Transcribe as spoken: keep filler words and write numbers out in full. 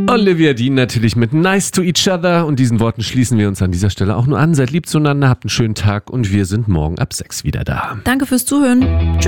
Olivia Dean natürlich mit Nice to Each Other. Und diesen Worten schließen wir uns an dieser Stelle auch nur an. Seid lieb zueinander, habt einen schönen Tag und wir sind morgen ab sechs wieder da. Danke fürs Zuhören. Tschüss.